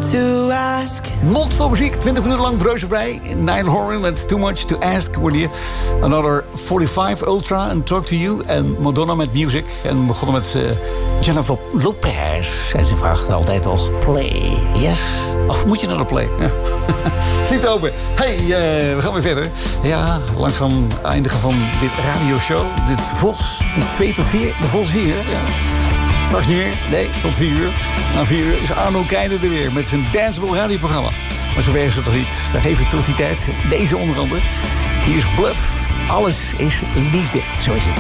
to ask. Non-stop muziek, 20 minuten lang breuzenvrij. Niall Horan met Too Much to Ask. Hoorde je Another 45 Ultra en Talk to You. En Madonna met Music. En we begonnen met Jennifer Lopez. En ze vraagt altijd toch play, yes? Of moet je naar de play? Ja. Niet open. Hey, we gaan weer verder. Ja, langzaam eindigen van dit radioshow. Dit Vos, 2 tot 4. De Vos hier, ja. Straks niet meer. Nee, tot 4 uur. Na 4 uur is Arno Keizer er weer met zijn Danceable radioprogramma. Maar zover is het nog niet. Daar geef ik tot die tijd. Deze onder andere. Hier is Bluff. Alles is liefde. Zo is het.